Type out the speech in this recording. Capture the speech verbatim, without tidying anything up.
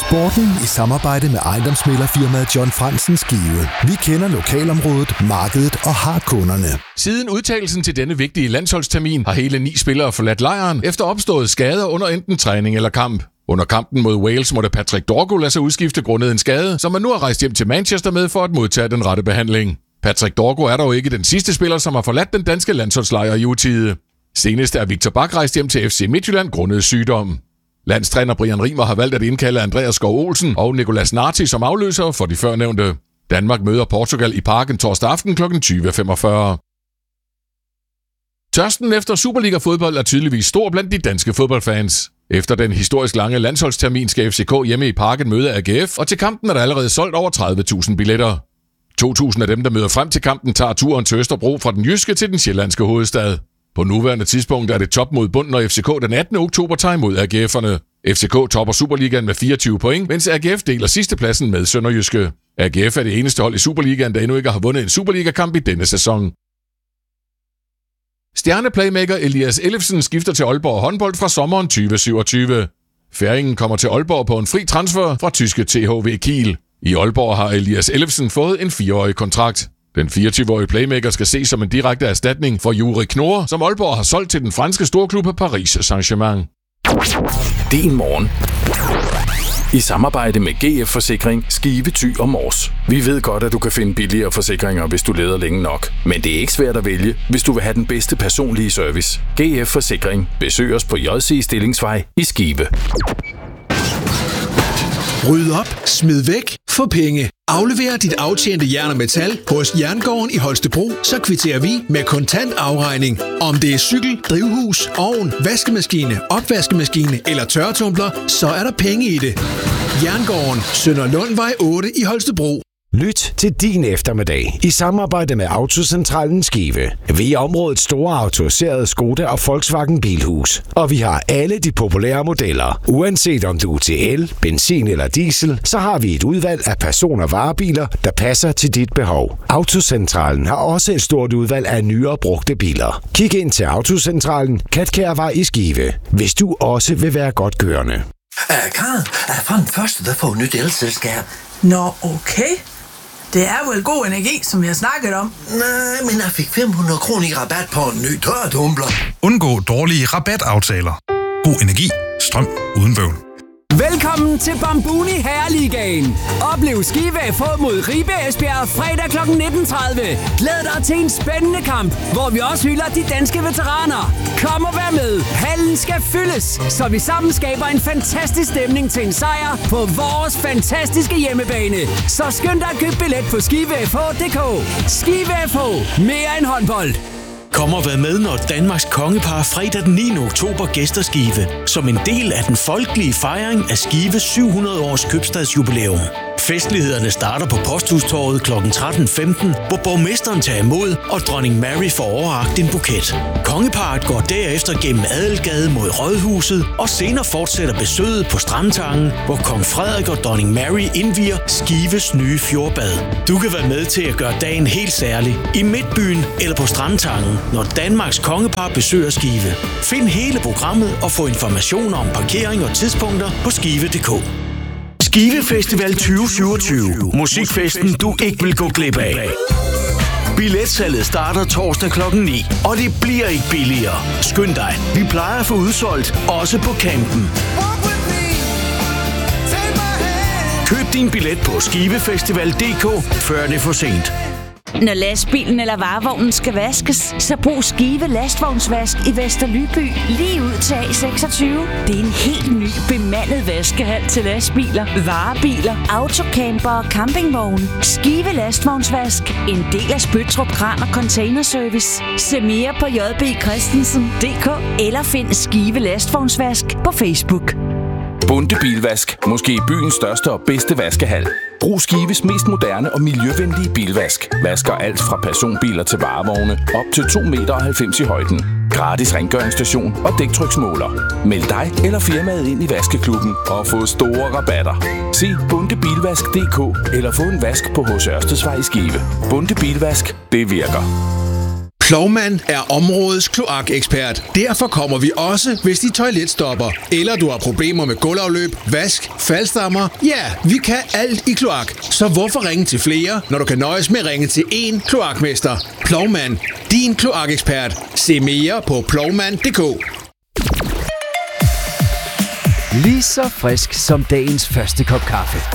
Sporten i samarbejde med ejendomsmæglerfirmaet John Frantzen Skive. Vi kender lokalområdet, markedet og har kunderne. Siden udtagelsen til denne vigtige landsholdstermin har hele ni spillere forladt lejren efter opstået skader under enten træning eller kamp. Under kampen mod Wales måtte Patrick Dorgo lade sig udskifte grundet en skade, som man nu har rejst hjem til Manchester med for at modtage den rette behandling. Patrick Dorgo er dog ikke den sidste spiller, som har forladt den danske landsholdslejr i utide. Senest er Victor Bak rejst hjem til F C Midtjylland grundet sygdom. Landstræner Brian Rimer har valgt at indkalde Andreas Skov Olsen og Nicolas Narti som afløser for de førnævnte. Danmark møder Portugal i Parken torsdag aften kl. tyve femogfyrre. Tørsten efter Superliga-fodbold er tydeligvis stor blandt de danske fodboldfans. Efter den historisk lange landsholdstermin skal F C K hjemme i Parken møde A G F, og til kampen er der allerede solgt over tredive tusind billetter. to tusind af dem, der møder frem til kampen, tager turen til Østerbro fra den jyske til den sjællandske hovedstad. På nuværende tidspunkt er det top mod bund, når F C K den attende oktober tager imod A G F'erne. F C K topper Superligaen med fireogtyve point, mens A G F deler sidstepladsen med Sønderjyske. A G F er det eneste hold i Superligaen, der endnu ikke har vundet en Superliga-kamp i denne sæson. Stjerneplaymaker Elias Ellefsen skifter til Aalborg håndbold fra sommeren tyve syvogtyve. Færingen kommer til Aalborg på en fri transfer fra tyske T H V Kiel. I Aalborg har Elias Ellefsen fået en fireårig kontrakt. Den fireogtyve-årige playmaker skal ses som en direkte erstatning for Juri Knorr, som Aalborg har solgt til den franske storklub Paris Saint-Germain. Din morgen. I samarbejde med G F Forsikring, Skive, Thy og Mors. Vi ved godt, at du kan finde billigere forsikringer, hvis du leder længe nok. Men det er ikke svært at vælge, hvis du vil have den bedste personlige service. G F Forsikring. Besøg os på J C Stillingsvej i Skive. Ryd op, smid væk, få penge. Aflever dit aftjente jern og metal hos Jerngården i Holstebro, så kvitterer vi med kontant afregning. Om det er cykel, drivhus, ovn, vaskemaskine, opvaskemaskine eller tørretumbler, så er der penge i det. Jerngården, Sønder Lundvej otte i Holstebro. Lyt til din eftermiddag i samarbejde med Autocentralen Skive. Vi er områdets store autoriserede Skoda og Volkswagen Bilhus. Og vi har alle de populære modeller. Uanset om du er til el, benzin eller diesel, så har vi et udvalg af person- og varebiler, der passer til dit behov. Autocentralen har også et stort udvalg af nyere brugte biler. Kig ind til Autocentralen, Katkærvej i Skive, hvis du også vil være godt kørende. Uh, Karen, er fra den første, der får et nyt elselskab. Nå, okay. Det er vel god energi, som vi har snakket om. Nej, men jeg fik fem hundrede kroner i rabat på en ny tørretumbler. Undgå dårlige rabataftaler. God energi. Strøm uden bøvl. Velkommen til Bambuni Herreligaen. Oplev Skive F H mod Ribe Esbjerg fredag klokken nitten tredive. Glæd dig til en spændende kamp, hvor vi også hylder de danske veteraner. Kom og vær med. Hallen skal fyldes, så vi sammen skaber en fantastisk stemning til en sejr på vores fantastiske hjemmebane. Så skynd dig at købe billet på skive f h punktum d k. Skive F H. Mere end håndbold. Kom og vær med, når Danmarks kongepar fredag den niende oktober gæster Skive, som en del af den folkelige fejring af Skives syv hundrede års købstadsjubilæum. Festlighederne starter på Posthustorvet klokken tretten femten, hvor borgmesteren tager imod, og dronning Mary får overrakt en buket. Kongeparret går derefter gennem Adelgade mod Rådhuset, og senere fortsætter besøget på Strandtangen, hvor kong Frederik og dronning Mary indvier Skives nye fjordbad. Du kan være med til at gøre dagen helt særlig i Midtbyen eller på Strandtangen, når Danmarks kongepar besøger Skive. Find hele programmet og få informationer om parkering og tidspunkter på skive punktum d k. Skive Festival tyve syvogtyve. Musikfesten, du ikke vil gå glip af. Billetsalget starter torsdag klokken ni, og det bliver ikke billigere. Skynd dig, vi plejer at få udsolgt, også på campen. Køb din billet på skivefestival punktum d k, før det er for sent. Når lastbilen eller varevognen skal vaskes, så brug Skive Lastvognsvask i Vesterlyby lige ud til A seksogtyve. Det er en helt ny bemandet vaskehal til lastbiler, varebiler, autocamper og campingvogne. Skive Lastvognsvask, en del af Spøttrup Kran og Containerservice. Se mere på j b christensen punktum d k eller find Skive Lastvognsvask på Facebook. Bunde Bilvask, måske byens største og bedste vaskehal. Brug Skives mest moderne og miljøvenlige bilvask. Vasker alt fra personbiler til varevogne op til to komma halvfems meter i højden. Gratis rengøringsstation og dæktryksmåler. Meld dig eller firmaet ind i vaskeklubben og få store rabatter. Se bunde bilvask punktum d k eller få en vask på H C Ørstedsvej i Skive. Bunde Bilvask, det virker. Plovmand er områdets kloakekspert. Derfor kommer vi også, hvis dit toilet stopper, eller du har problemer med gulvafløb, vask, faldstammer. Ja, vi kan alt i kloak. Så hvorfor ringe til flere, når du kan nøjes med at ringe til én kloakmester? Plovmand, din kloakekspert. Se mere på plovmand punktum d k. Lige så frisk som dagens første kop kaffe.